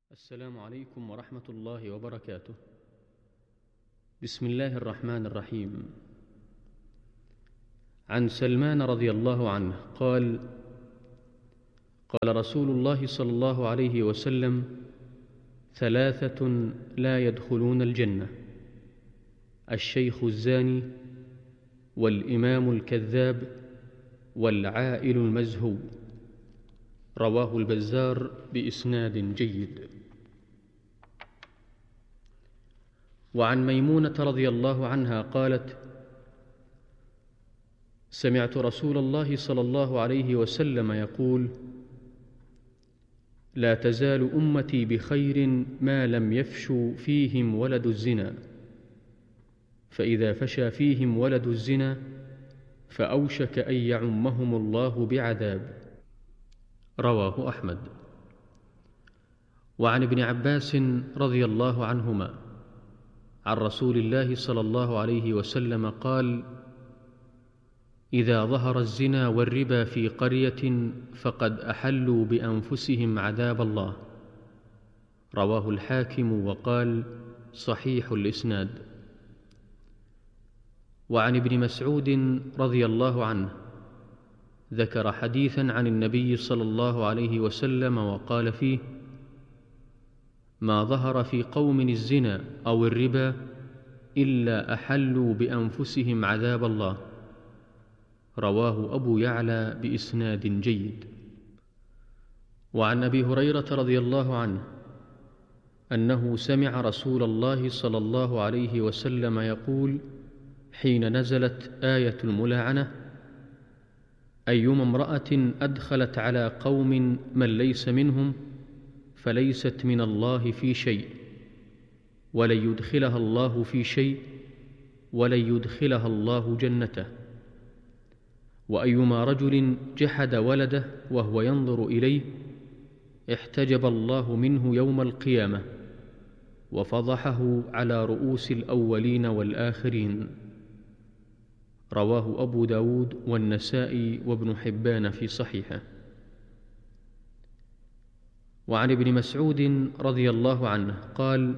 السلام عليكم ورحمة الله وبركاته. بسم الله الرحمن الرحيم. عن سلمان رضي الله عنه قال: قال رسول الله صلى الله عليه وسلم: ثلاثة لا يدخلون الجنة: الشيخ الزاني، والإمام الكذاب، والعائل المزهو. رواه البزار بإسناد جيد. وعن ميمونة رضي الله عنها قالت: سمعت رسول الله صلى الله عليه وسلم يقول: لا تزال أمتي بخير ما لم يفشوا فيهم ولد الزنا، فإذا فشى فيهم ولد الزنا فأوشك أن يعمهم الله بعذاب. رواه أحمد. وعن ابن عباس رضي الله عنهما عن رسول الله صلى الله عليه وسلم قال: إذا ظهر الزنا والربا في قرية فقد أحلوا بأنفسهم عذاب الله. رواه الحاكم وقال: صحيح الإسناد. وعن ابن مسعود رضي الله عنه ذكر حديثا عن النبي صلى الله عليه وسلم وقال فيه: ما ظهر في قوم الزنا أو الربا إلا أحلوا بأنفسهم عذاب الله. رواه أبو يعلى بإسناد جيد. وعن أبي هريرة رضي الله عنه أنه سمع رسول الله صلى الله عليه وسلم يقول حين نزلت آية الملاعنة: أيما امرأة أدخلت على قوم من ليس منهم فليست من الله في شيء، ولن يدخلها الله في شيء، ولن يدخلها الله جنته. وأيما رجل جحد ولده وهو ينظر إليه احتجب الله منه يوم القيامة وفضحه على رؤوس الأولين والآخرين. رواه أبو داود والنسائي وابن حبان في صحيحه. وعن ابن مسعود رضي الله عنه قال: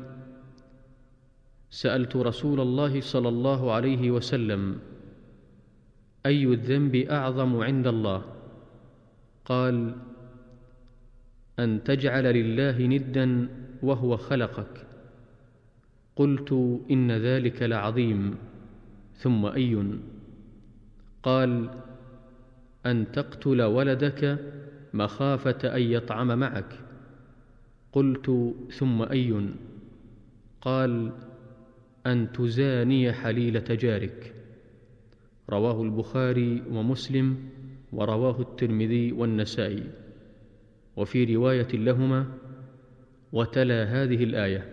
سألت رسول الله صلى الله عليه وسلم: أي الذنب أعظم عند الله؟ قال: أن تجعل لله ندا وهو خلقك. قلت: إن ذلك لعظيم. ثم أي؟ قال: أن تقتل ولدك مخافة أن يطعم معك. قلت: ثم أي؟ قال: أن تزاني حليلة جارك. رواه البخاري ومسلم، ورواه الترمذي والنسائي. وفي رواية لهما: وتلا هذه الآية: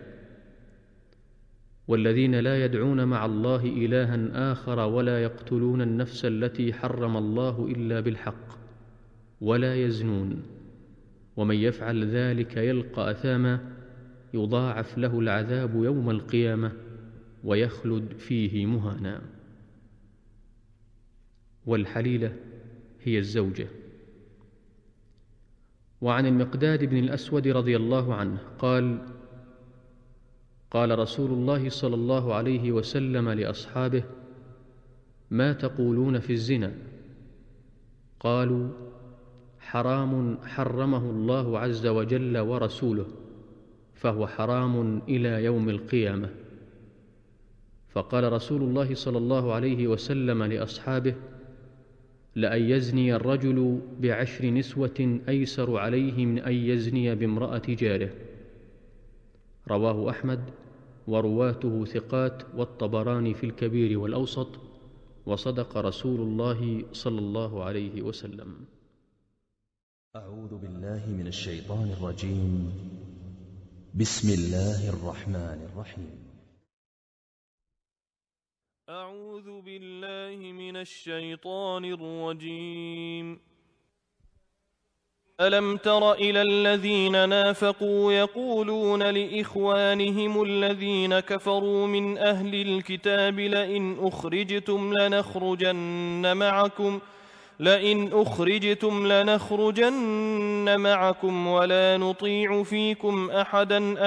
والذين لا يدعون مع الله إلها آخر ولا يقتلون النفس التي حرم الله إلا بالحق ولا يزنون، ومن يفعل ذلك يلقى أثاما يضاعف له العذاب يوم القيامة ويخلد فيه مهانا. والحليلة هي الزوجة. وعن المقداد بن الأسود رضي الله عنه قال: قال رسول الله صلى الله عليه وسلم لأصحابه: ما تقولون في الزنا؟ قالوا: حرام حرمه الله عز وجل ورسوله، فهو حرام إلى يوم القيامة. فقال رسول الله صلى الله عليه وسلم لأصحابه: لأن يزني الرجل ب10 نسوة أيسر عليه من أن يزني بامرأة جاره. رواه أحمد، ورواته ثقات، والطبراني في الكبير والأوسط، وصدق رسول الله صلى الله عليه وسلم. أعوذ بالله من الشيطان الرجيم. بسم الله الرحمن الرحيم. أعوذ بالله من الشيطان الرجيم. ألم تر إلى الذين نافقوا يقولون لإخوانهم الذين كفروا من أهل الكتاب لئن أخرجتم لنخرجن معكم لئن أخرجتم لنخرجن معكم ولا نطيع فيكم أحدا